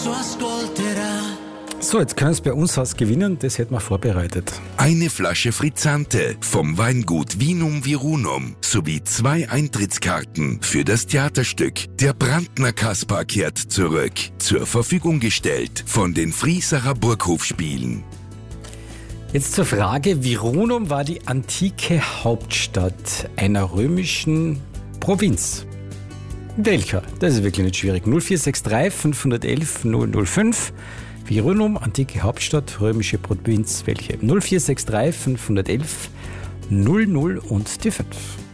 adesso ascolterà. So, jetzt können Sie bei uns was gewinnen, das hätten wir vorbereitet. Eine Flasche Frizzante vom Weingut Vinum Virunum sowie 2 Eintrittskarten für das Theaterstück Der Brandner Kaspar kehrt zurück, zur Verfügung gestellt von den Friesacher Burghofspielen. Jetzt zur Frage, Virunum war die antike Hauptstadt einer römischen Provinz. Welcher? Das ist wirklich nicht schwierig. 0463 511 005. Virunum, antike Hauptstadt, römische Provinz. Welche? 0463 511 00 und die 5.